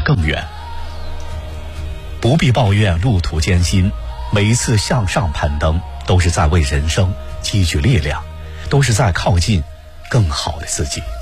更远。不必抱怨路途艰辛，每一次向上攀登都是在为人生积聚力量，都是在靠近更好的自己。